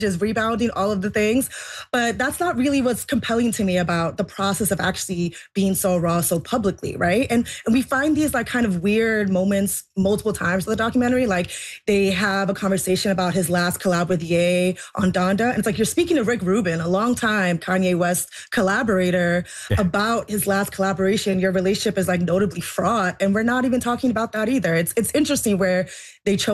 just rebounding, all of the things. But that's not really what's compelling to me about the process of actually being so raw so publicly, right? And we find these like kind of weird moments multiple times in the documentary. Like they have a conversation about his last collab with Ye on Donda. And it's like you're speaking to Rick Rubin, a long time Kanye West collaborator, about his last collaboration. Your relationship is like notably fraught. And we're not even talking about that either. It's interesting where they chose